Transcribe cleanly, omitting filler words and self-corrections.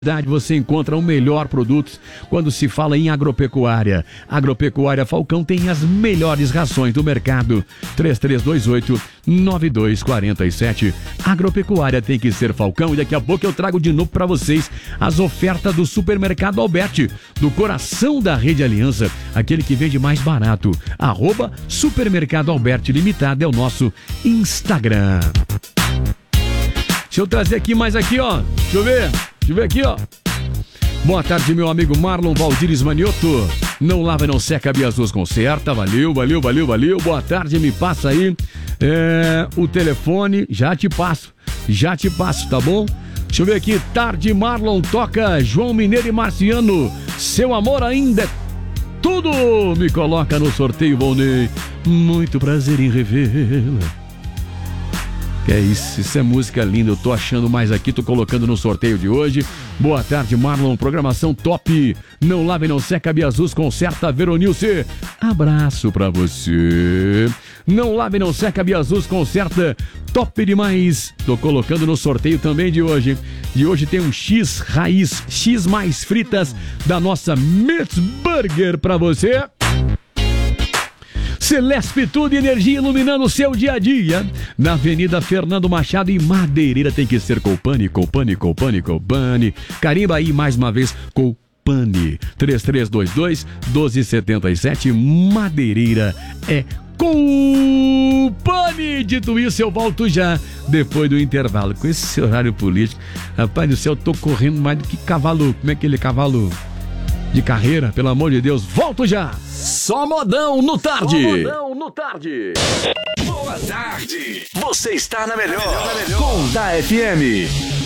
Você encontra o melhor produto quando se fala em agropecuária. Agropecuária Falcão tem as melhores rações do mercado. 3328-9247. Agropecuária tem que ser Falcão. E daqui a pouco eu trago de novo para vocês as ofertas do Supermercado Alberti, do coração da Rede Aliança, aquele que vende mais barato. @Supermercado Alberti Limitado é o nosso Instagram. Deixa eu trazer aqui mais aqui, ó. Deixa eu ver aqui, ó. Boa tarde, meu amigo Marlon Valdires Manioto. Não lava, não seca, Biasus conserta. Valeu. Boa tarde, me passa aí o telefone. Já te passo, tá bom? Deixa eu ver aqui. Tarde, Marlon, toca João Mineiro e Marciano. Seu amor ainda é tudo. Me coloca no sorteio, Volney. Muito prazer em revê-la. Que é isso é música linda, eu tô achando mais aqui, tô colocando no sorteio de hoje. Boa tarde, Marlon, programação top. Não lave, não seca, Biasus conserta, Veronilce. Abraço pra você. Não lave, não seca, Biasus conserta, top demais. Tô colocando no sorteio também de hoje. De hoje tem um X raiz, X mais fritas da nossa Meats Burger pra você. Celesp Tudo Energia iluminando o seu dia a dia. Na Avenida Fernando Machado, em Madeireira, tem que ser Colpani. Carimba aí mais uma vez, Colpani. 3322-1277. Madeireira é Colpani. Dito isso, eu volto já depois do intervalo. Com esse horário político, rapaz do céu, eu tô correndo mais do que cavalo. Como é aquele cavalo de carreira? Pelo amor de Deus, volto já. Só modão no tarde. Boa tarde. Você está na melhor. Com da FM.